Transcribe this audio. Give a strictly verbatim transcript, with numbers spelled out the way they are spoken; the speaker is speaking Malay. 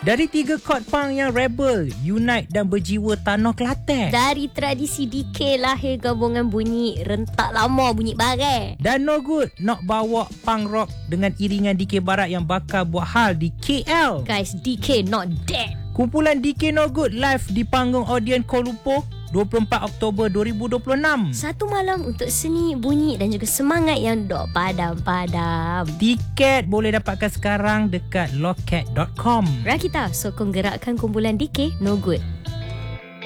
Dari tiga chord punk yang rebel, unite dan berjiwa tanah Kelantan. Dari tradisi D K lahir gabungan bunyi rentak lama, bunyi barai. Dan No Good nak bawa punk rock dengan iringan D K Barat yang bakal buat hal di K L. Guys, D K not dead. Kumpulan D K No Good live di panggung Odeon Kuala Lumpur dua puluh empat Oktober dua ribu dua puluh enam. Satu malam untuk seni, bunyi dan juga semangat yang dok padam-padam. Tiket boleh dapatkan sekarang dekat loket dot com. Rakita, sokong gerakkan kumpulan D K No Good.